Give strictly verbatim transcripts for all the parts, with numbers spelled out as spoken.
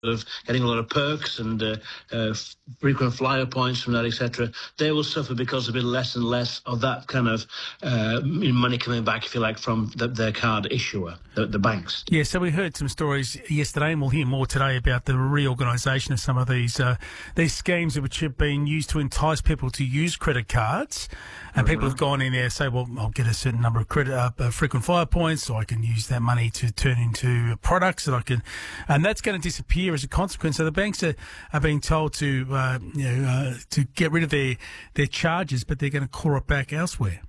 of getting a lot of perks and uh, uh, frequent flyer points from that, et cetera, they will suffer because there'll be less and less of that kind of uh, money coming back, if you like, from the, their card issuer, the, the banks. Yeah, so we heard some stories yesterday, and we'll hear more today about the reorganisation of some of these uh, these schemes which have been used to entice people to use credit cards. And people have gone in there and say, well, I'll get a certain number of credit, uh, frequent flyer points, so I can use that money to turn into products that I can, and that's going to disappear as a consequence. So the banks are, are being told to, uh, you know, uh, to get rid of their, their charges, but they're going to claw it back elsewhere.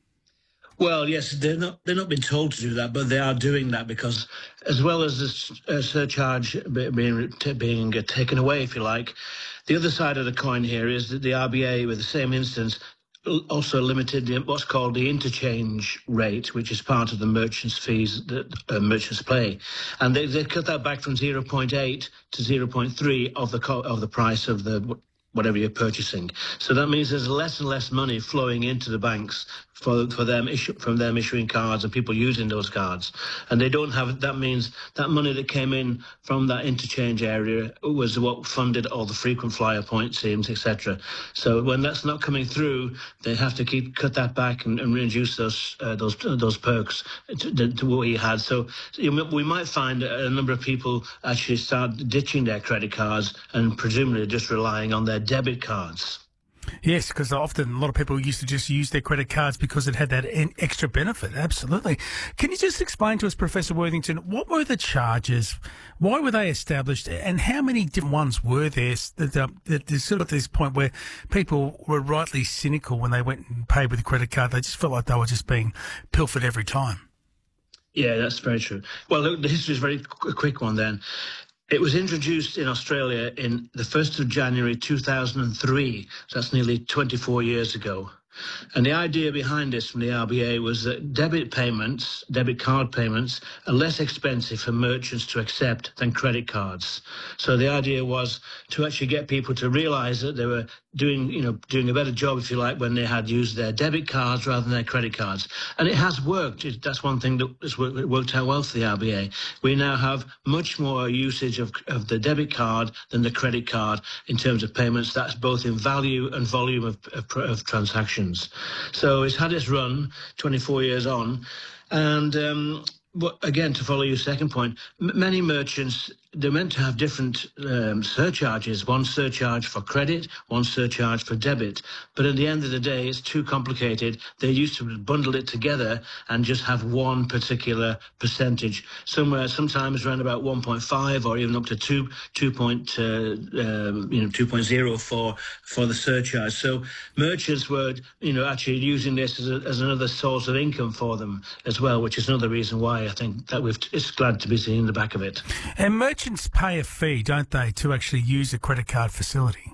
Well, yes, they're not they're not being told to do that, but they are doing that because, as well as this uh, surcharge being being taken away, if you like, the other side of the coin here is that the R B A, with the same instance, also limited what's called the interchange rate, which is part of the merchants' fees that uh, merchants pay, and they they cut that back from zero point eight to zero point three of the co- of the price of the whatever you're purchasing. So that means there's less and less money flowing into the banks for for them issue, from them issuing cards and people using those cards. And they don't have, that means that money that came in from that interchange area was what funded all the frequent flyer point schemes, et cetera. So when that's not coming through, they have to keep cut that back and, and reduce those uh, those those perks to, to what you had. So you know, we might find a number of people actually start ditching their credit cards and presumably just relying on their debit cards. Yes, because often a lot of people used to just use their credit cards because it had that extra benefit. Absolutely. Can you just explain to us, Professor Worthington, what were the charges? Why were they established? And how many different ones were there that, uh, that there's sort of this point where people were rightly cynical when they went and paid with a credit card? They just felt like they were just being pilfered every time. Yeah, that's very true. Well, the history is a very qu- quick one then. It was introduced in Australia in the first of January two thousand three, so that's nearly twenty-four years ago. And the idea behind this from the R B A was that debit payments, debit card payments, are less expensive for merchants to accept than credit cards. So the idea was to actually get people to realise that they were doing, you know, doing a better job, if you like, when they had used their debit cards rather than their credit cards. And it has worked. It, that's one thing that has worked, worked out well for the R B A. We now have much more usage of, of the debit card than the credit card in terms of payments. That's both in value and volume of, of, of transactions. So it's had its run, twenty-four years on, and um, but again, to follow your second point, m- many merchants, they're meant to have different um, surcharges, one surcharge for credit, one surcharge for debit. But at the end of the day, it's too complicated. They used to bundle it together and just have one particular percentage, somewhere sometimes around about one point five or even up to two, two point, uh, um, you know, two point oh for for the surcharge. So merchants were, you know, actually using this as, a, as another source of income for them as well, which is another reason why I think that we've it's glad to be seeing the back of it. And merchants pay a fee, don't they, to actually use a credit card facility?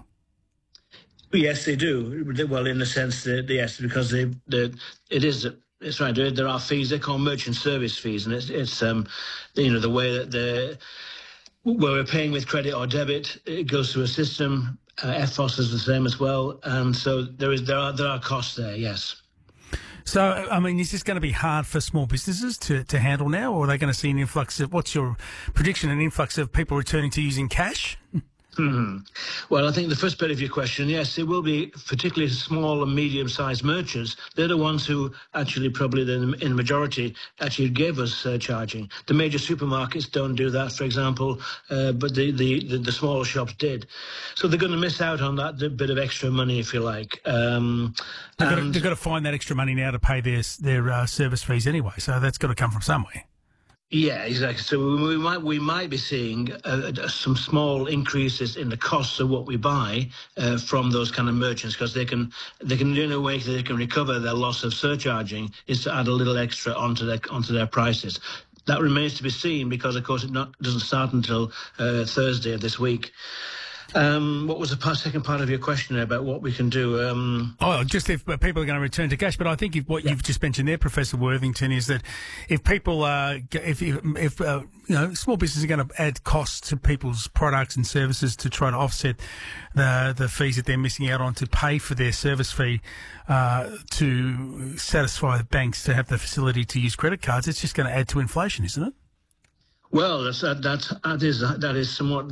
Yes, they do. Well, in the sense that, yes, because they, they, it is, it's right, there are fees, they're called merchant service fees, and it's, it's um, you know, the way that they're, where we're paying with credit or debit, it goes through a system. Uh, F O S is the same as well, and so there is there are there are costs there, yes. So, I mean, is this going to be hard for small businesses to, to handle now, or are they going to see an influx of, what's your prediction, an influx of people returning to using cash? Mm-hmm. Well, I think the first bit of your question, yes, it will be particularly small and medium-sized merchants. They're the ones who actually probably in the majority actually gave us surcharging. The major supermarkets don't do that, for example, uh, but the, the, the, the smaller shops did. So they're going to miss out on that bit of extra money, if you like. Um, they've, got to, they've got to find that extra money now to pay their, their uh, service fees anyway, so that's got to come from somewhere. Yeah, exactly. So we might we might be seeing uh, some small increases in the costs of what we buy uh, from those kind of merchants, because they can they can in a way that they can recover their loss of surcharging is to add a little extra onto their onto their prices. That remains to be seen, because of course it not, doesn't start until uh, Thursday of this week. Um, what was the part, second part of your question there about what we can do? Um, oh, just if people are going to return to cash. But I think if what yeah. you've just mentioned there, Professor Worthington, is that if people, uh, if if uh, you know, small businesses are going to add costs to people's products and services to try to offset the the fees that they're missing out on to pay for their service fee uh, to satisfy the banks to have the facility to use credit cards, it's just going to add to inflation, isn't it? Well, that's, that, that, that is that is somewhat